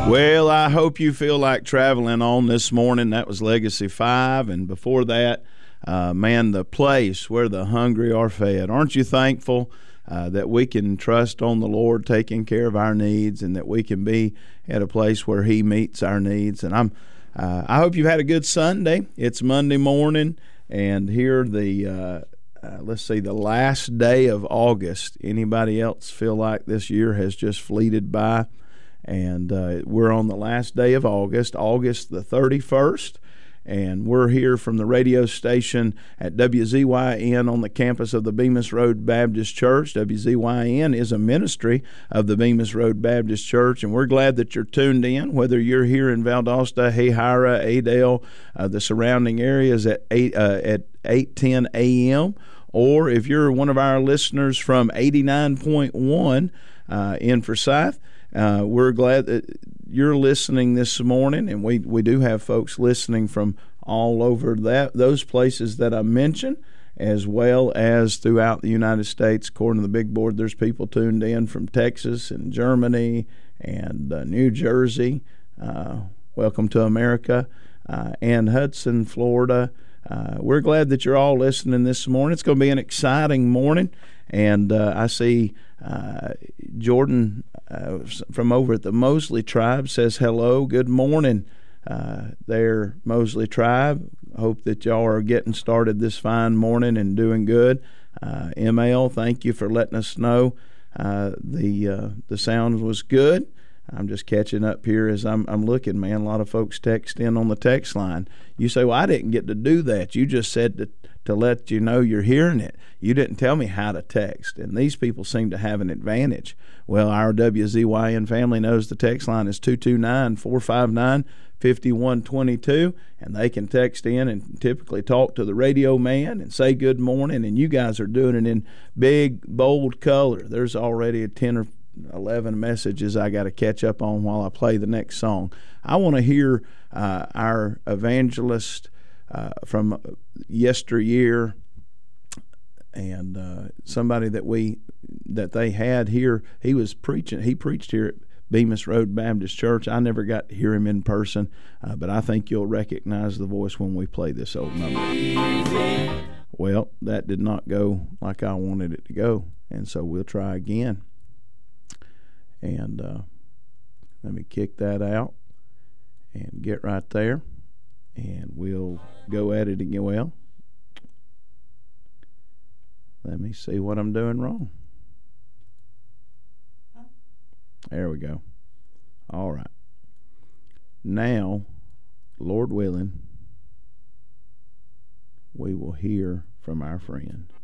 Well, I hope you feel like traveling on this morning. That was Legacy 5, and before that, man, the place where the hungry are fed. Aren't you thankful that we can trust on the Lord taking care of our needs, and that we can be at a place where He meets our needs? And I hope you've had a good Sunday. It's Monday morning, and here the let's see, the last day of August. Anybody else feel like this year has just fleeted by? And we're on the last day of August, August the 31st, and we're here from the radio station at WZYN on the campus of the Bemis Road Baptist Church. WZYN is a ministry of the Bemis Road Baptist Church, and we're glad that you're tuned in, whether you're here in Valdosta, Hahira, Adel, the surrounding areas at 8:10 a.m., or if you're one of our listeners from 89.1 in Forsyth. We're glad that you're listening this morning, and we do have folks listening from all over those places that I mentioned, as well as throughout the United States. According to the big board, there's people tuned in from Texas and Germany and New Jersey. Welcome to America. And Hudson, Florida. We're glad that you're all listening this morning. It's going to be an exciting morning, and I see Jordan from over at the Mosley Tribe says hello. Good morning there, Mosley Tribe. Hope that y'all are getting started this fine morning and doing good. ML, thank you for letting us know the sound was good. I'm just catching up here as I'm looking, man. A lot of folks text in on the text line. You say, well, I didn't get to do that. You just said to let you know you're hearing it. You didn't tell me how to text, and these people seem to have an advantage. Well, our WZYN family knows the text line is 229-459-5122, and they can text in and typically talk to the radio man and say good morning, and you guys are doing it in big, bold color. There's already 10 or 11 messages I got to catch up on while I play the next song. I want to hear our evangelist from yesteryear, and somebody that they had here. He preached here at Bemis Road Baptist Church. I never got to hear him in person, but I think you'll recognize the voice when we play this old number. Well, that did not go like I wanted it to go, and so we'll try again. And let me kick that out and get right there, and we'll go at it again. Well, let me see what I'm doing wrong. There we go. All right. Now, Lord willing, we will hear from our friend.